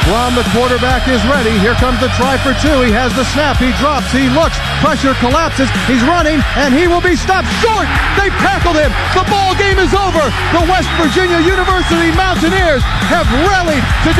Blum, the quarterback, is ready. Here comes the try for two. He has the snap. He drops. He looks. Pressure collapses. He's running, and he will be stopped short. They tackled him. The ball game is over. The West Virginia University Mountaineers have rallied to